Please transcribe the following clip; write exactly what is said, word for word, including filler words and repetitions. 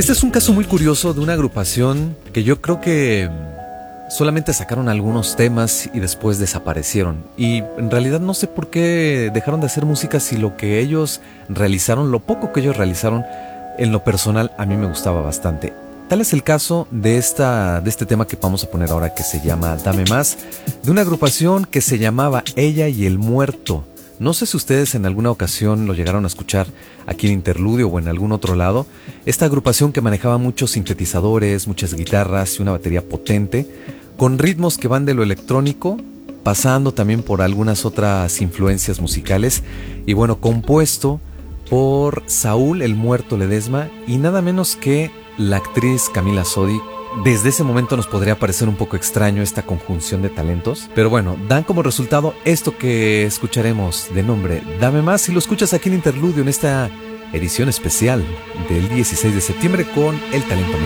Este es un caso muy curioso de una agrupación que yo creo que solamente sacaron algunos temas y después desaparecieron. Y en realidad no sé por qué dejaron de hacer música si lo que ellos realizaron, lo poco que ellos realizaron, en lo personal a mí me gustaba bastante. Tal es el caso de, esta, de este tema que vamos a poner ahora, que se llama Dame Más, de una agrupación que se llamaba Ella y el Muerto. No sé si ustedes en alguna ocasión lo llegaron a escuchar aquí en Interludio o en algún otro lado. Esta agrupación que manejaba muchos sintetizadores, muchas guitarras y una batería potente, con ritmos que van de lo electrónico, pasando también por algunas otras influencias musicales, y bueno, compuesto por Saúl el Muerto Ledesma y nada menos que la actriz Camila Sodi. Desde ese momento nos podría parecer un poco extraño esta conjunción de talentos, pero bueno, dan como resultado esto que escucharemos de nombre Dame Más, y lo escuchas aquí en Interludio en esta edición especial del dieciséis de septiembre con el talento